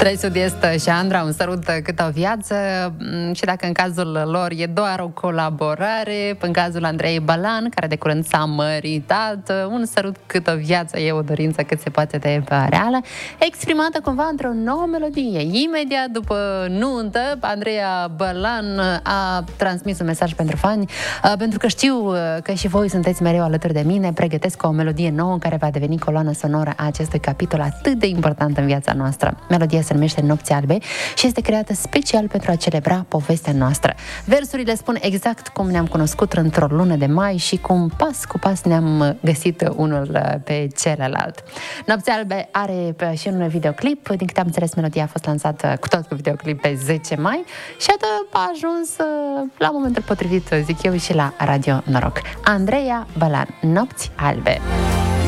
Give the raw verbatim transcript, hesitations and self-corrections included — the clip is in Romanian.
Trei Sud-Est și Andra, un sărut cât o viață, și dacă în cazul lor e doar o colaborare, în cazul Andrei Balan, care de curând s-a măritat, un sărut cât o viață e o dorință cât se poate de reală, exprimată cumva într-o nouă melodie. Imediat după nuntă, Andreea Balan a transmis un mesaj pentru fani, pentru că știu că și voi sunteți mereu alături de mine, pregătesc o melodie nouă în care va deveni coloană sonoră a acestui capitol atât de important în viața noastră. Melodia se numește Nopți Albe și este creată special pentru a celebra povestea noastră. Versurile spun exact cum ne-am cunoscut într-o lună de mai și cum pas cu pas ne-am găsit unul pe celălalt. Nopți Albe are și un videoclip, din câte am înțeles, melodia a fost lansată cu tot cu videoclip pe zece mai și iată a ajuns la momentul potrivit, zic eu, și la Radio Noroc. Andreea Balan, Nopți Albe.